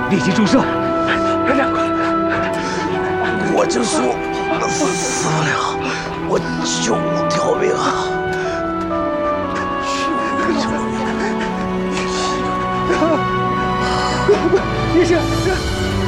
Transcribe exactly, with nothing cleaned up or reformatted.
立即注射。 院长， 我就说死不了，我就五条命啊！ 医生。